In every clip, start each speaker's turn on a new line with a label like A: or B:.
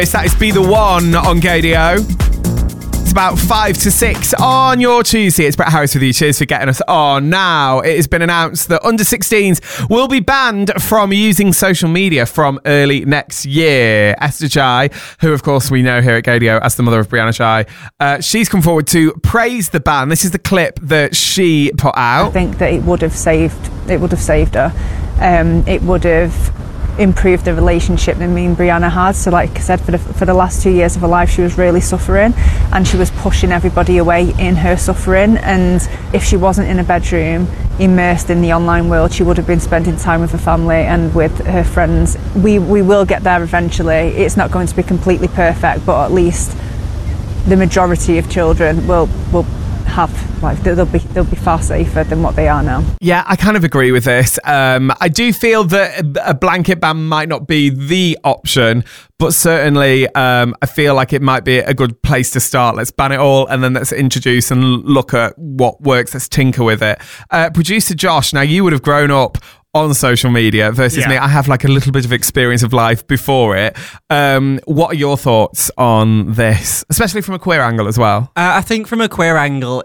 A: That is Be The One on KDO. It's about 5 to 6 on your Tuesday. It's Brett Harris with you. Cheers for getting us on. Now, it has been announced that under 16s will be banned from using social media from early next year. Esther Chai, who of course we know here at KDO as the mother of Brianna Chai, she's come forward to praise the ban. This is the clip that she put out.
B: I think that it would have saved her. It would have improved the relationship that me and Brianna had. So like I said, for the last 2 years of her life, she was really suffering and she was pushing everybody away in her suffering. And if she wasn't in a bedroom immersed in the online world, she would have been spending time with her family and with her friends. We will get there eventually. It's not going to be completely perfect, but at least the majority of children will have, like, they'll be far safer than what they are now.
A: Yeah, I kind of agree with this. I do feel that a blanket ban might not be the option, but certainly I feel like it might be a good place to start. Let's ban it all and then let's introduce and look at what works. Let's tinker with it. Producer Josh, now you would have grown up on social media versus me. I have like a little bit of experience of life before it. What are your thoughts on this, especially from a queer angle as well?
C: I think from a queer angle,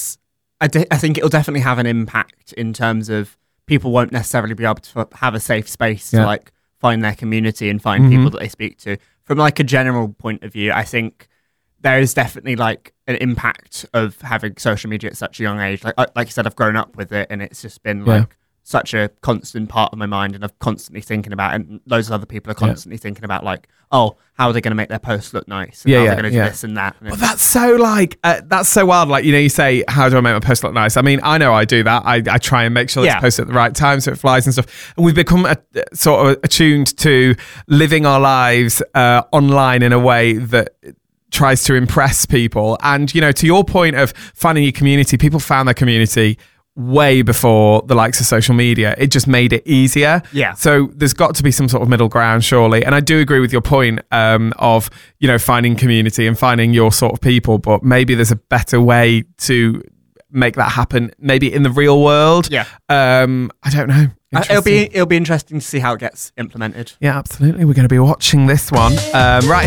C: I think it'll definitely have an impact in terms of people won't necessarily be able to have a safe space to like find their community and find people that they speak to. From like a general point of view, I think there is definitely like an impact of having social media at such a young age. Like you said, I've grown up with it and it's just been like such a constant part of my mind, and I'm constantly thinking about it, and loads of other people are constantly thinking about like, oh, how are they going to make their posts look nice, and how are they going to do this and that.
A: But that's so like that's so wild. Like, you know, you say, how do I make my post look nice? I mean, I know I do that. I try and make sure it's posted at the right time so it flies and stuff. And we've become sort of attuned to living our lives online in a way that tries to impress people. And, you know, to your point of finding your community, people found their community way before the likes of social media. It just made it easier. Yeah. So there's got to be some sort of middle ground, surely. And I do agree with your point of, you know, finding community and finding your sort of people, but maybe there's a better way to make that happen, maybe in the real world. Yeah. I don't know. It'll be interesting to see how it gets implemented. Yeah, absolutely. We're going to be watching this one right here.